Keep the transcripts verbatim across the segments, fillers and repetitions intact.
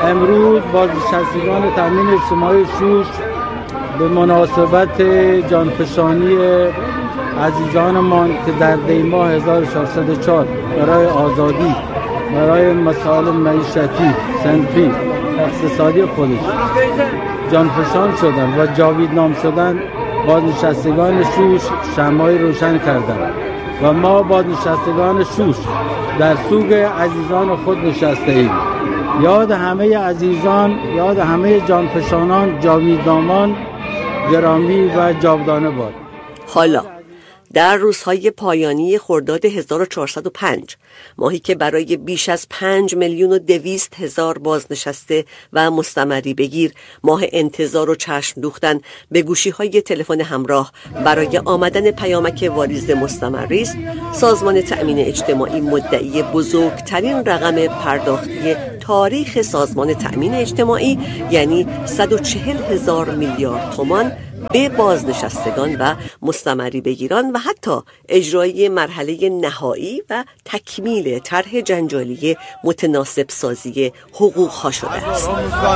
امروز بازنشستگان تامین اجتماعی شوش به مناسبت جانفشانی عزیزانمان که در دی ماه هزار و ششصد و چهار برای آزادی، برای مسائل معیشتی، صنفی، اقتصادی خودش جانفشان شدن و جاویدنام شدن، بازنشستگان شوش شمعی روشن کردند و ما بازنشستگان شوش در سوگ عزیزان خود نشسته ایم. یاد همه عزیزان، یاد همه جانفشانان، جاویدنامان گرامی و جاودانه باد. حالا در روزهای پایانی خرداد هزار و چهارصد و پنج، ماهی که برای بیش از پنج میلیون و دویست هزار بازنشسته و مستمری بگیر ماه انتظار و چشم دوختن به گوشی‌های تلفن همراه برای آمدن پیامک واریز مستمری است، سازمان تأمین اجتماعی مدعی بزرگترین رقم پرداختی تاریخ سازمان تأمین اجتماعی، یعنی صد و چهل هزار میلیارد تومان، به بازنشستگان و مستمری بگیران و حتی اجرای مرحله نهایی و تکمیل طرح جنجالی متناسب سازی حقوق ها شده است.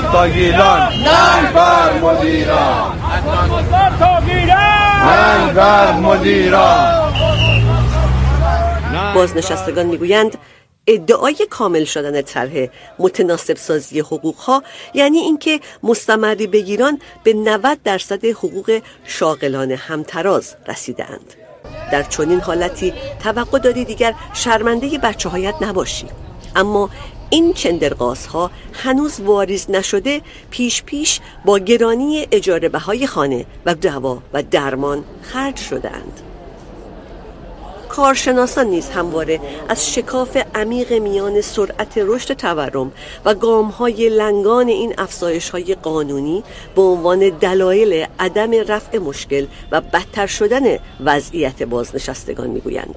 بازنشستگان میگویند ادعای کامل شدن طرح متناسب سازی حقوق ها یعنی اینکه مستمری بگیران به نود درصد حقوق شاغلان همتراز رسیدند. در چنین حالتی توقع داری دیگر شرمنده بچه هایت نباشی، اما این چندرغاز ها هنوز واریز نشده پیش پیش با گرانی اجاره بهای خانه و دوا و درمان خرج شدند. کارشناسان نیز همواره از شکاف عمیق میان سرعت رشد تورم و گام‌های لنگان این افزایش‌های قانونی به عنوان دلایل عدم رفع مشکل و بدتر شدن وضعیت بازنشستگان می‌گویند.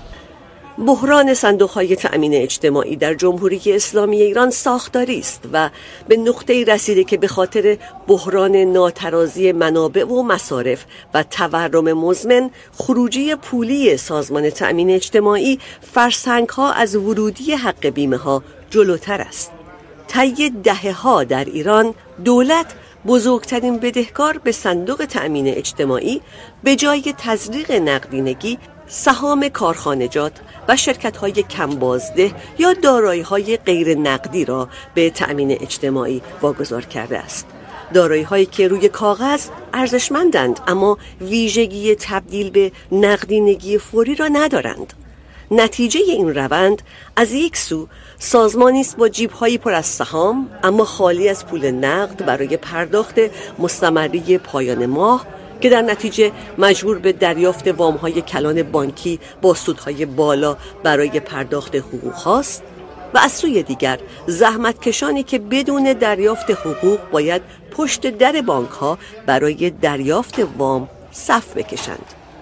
بحران صندوق‌های تأمین اجتماعی در جمهوری اسلامی ایران ساختاری است و به نقطه‌ای رسیده که به خاطر بحران ناترازی منابع و مصارف و تورم مزمن، خروجی پولی سازمان تأمین اجتماعی فرسنگ‌ها از ورودی حق بیمه‌ها جلوتر است. طی دهه‌ها در ایران دولت بزرگترین بدهکار به صندوق تأمین اجتماعی به جای تزریق نقدینگی سهام کارخانجات و شرکت‌های کم بازده یا دارایی‌های غیر نقدی را به تأمین اجتماعی واگذار کرده است. دارایی‌هایی که روی کاغذ ارزشمندند اما ویژگی تبدیل به نقدینگی فوری را ندارند. نتیجه این روند از یک سو سازمانی است با جیب‌هایی پر از سهام اما خالی از پول نقد برای پرداخت مستمری پایان ماه، که در نتیجه مجبور به دریافت وام‌های کلان بانکی با سودهای بالا برای پرداخت حقوق هاست، و از سوی دیگر زحمتکشانی که بدون دریافت حقوق باید پشت در بانک‌ها برای دریافت وام صف بکشند.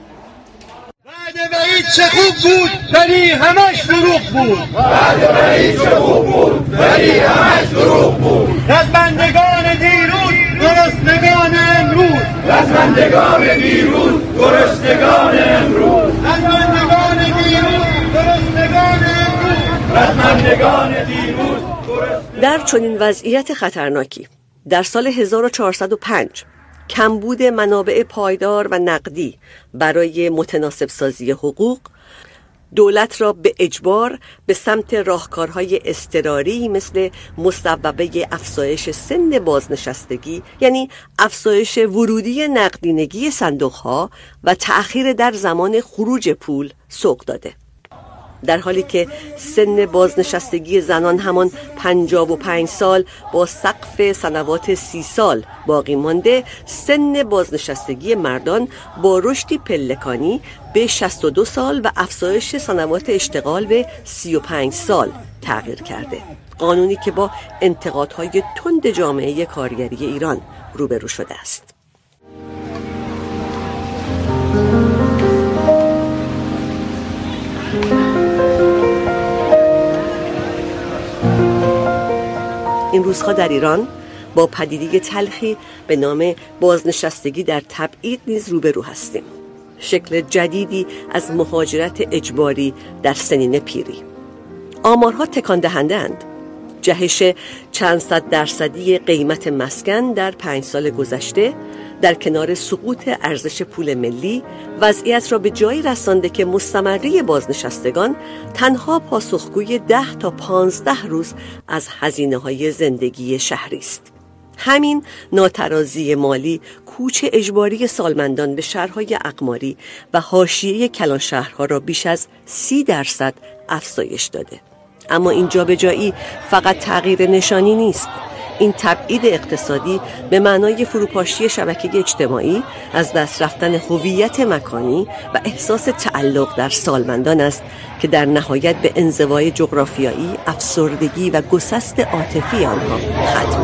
بعد وحید چه خوب بود ولی همش دروغ بود. بعد وحید چه خوب بود ولی همش دروغ بود. رزمندگان دیروز گرسنگان امروز. رزمندگان دیروز گرسنگان امروز. رزمندگان دیروز گرسنگان امروز. رزمندگان دیروز. در چنین وضعیت خطرناکی در سال هزار و چهارصد و پنج کمبود منابع پایدار و نقدی برای متناسب سازی حقوق دولت را به اجبار به سمت راهکارهای اضطراری مثل مصوبه افزایش سن بازنشستگی، یعنی افزایش ورودی نقدینگی صندوقها و تأخیر در زمان خروج پول سوق داده. در حالی که سن بازنشستگی زنان همان پنجاه و پنج سال با سقف سنوات سی سال باقی مانده، سن بازنشستگی مردان با رشدی پلکانی به شصت و دو سال و افزایش سنوات اشتغال به سی و پنج سال تغییر کرده. قانونی که با انتقادهای تند جامعه کارگری ایران روبرو شده است. این روزها در ایران با پدیده تلخی به نام بازنشستگی در تبعید نیز روبرو هستیم. شکل جدیدی از مهاجرت اجباری در سنین پیری. آمارها تکان دهنده‌اند. جهش چند صد درصدی قیمت مسکن در پنج سال گذشته در کنار سقوط ارزش پول ملی وضعیت را به جایی رسانده که مستمری بازنشستگان تنها پاسخگوی ده تا پانزده روز از هزینه‌های زندگی شهری است. همین ناترازی مالی کوچ اجباری سالمندان به شهرهای اقماری و حاشیه کلان شهرها را بیش از سی درصد افزایش داده. اما این جابجایی فقط تغییر نشانی نیست. این تبعید اقتصادی به معنای فروپاشی شبکه اجتماعی، از دست رفتن هویت مکانی و احساس تعلق در سالمندان است که در نهایت به انزوای جغرافیایی، افسردگی و گسست عاطفی آنها ختم